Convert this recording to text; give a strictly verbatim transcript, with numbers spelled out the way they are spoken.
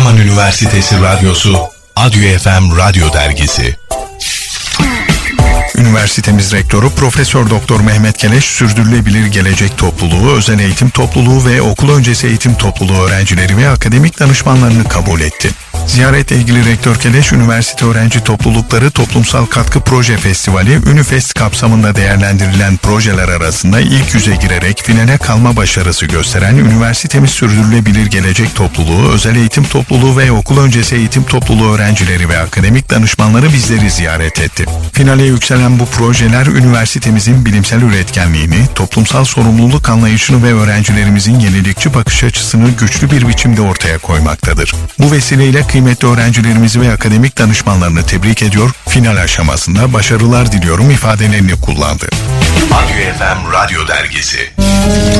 Adıyaman Üniversitesi Radyosu Adyo F M Radyo Dergisi. Üniversitemiz Rektörü Profesör Doktor Mehmet Keleş, Sürdürülebilir Gelecek Topluluğu, Özel Eğitim Topluluğu ve Okul Öncesi Eğitim Topluluğu öğrencileri ve akademik danışmanlarını kabul etti. Ziyaretle ilgili Rektör Keleş, üniversite öğrenci toplulukları Toplumsal Katkı Proje Festivali, Ünifest kapsamında değerlendirilen projeler arasında ilk yüze girerek finale kalma başarısı gösteren üniversitemiz Sürdürülebilir Gelecek Topluluğu, Özel Eğitim Topluluğu ve Okul Öncesi Eğitim Topluluğu öğrencileri ve akademik danışmanları bizleri ziyaret etti. Finale yükselen bu projeler üniversitemizin bilimsel üretkenliğini, toplumsal sorumluluk anlayışını ve öğrencilerimizin yenilikçi bakış açısını güçlü bir biçimde ortaya koymaktadır. Bu vesileyle kıymetli öğrencilerimizi ve akademik danışmanlarını tebrik ediyor, final aşamasında başarılar diliyorum ifadelerini kullandı. Adyo F M Radyo Dergisi.